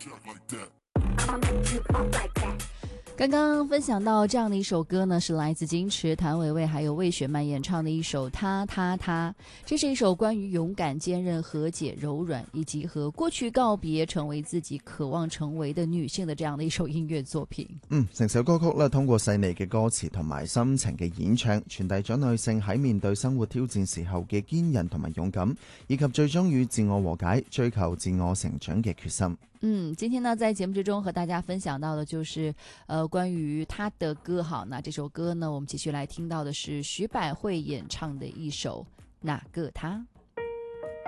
刚刚分享到这样的一首歌呢，是来自金池、谭维维还有魏雪曼演唱的一首他。这是一首關於勇敢、堅韌、和解、柔軟以及和過去告別，成為自己渴望成為的女性的這樣的一首音樂作品。 成首歌曲咧，通過細膩嘅歌詞同埋深情嘅演唱，傳遞咗女性喺面對生活挑戰時候嘅堅韌同埋勇敢，以及最終與自我和解、追求自我成長嘅決心。 今天呢，在節目之中和大家分享到的就是關於他的歌。好，那這首歌呢，我們繼續來聽到的是徐百惠演唱的一首《哪個他》。